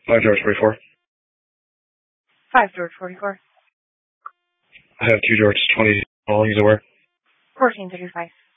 5 George 44. 5 George 44. I have 2 George 20. How long is it where? 1435.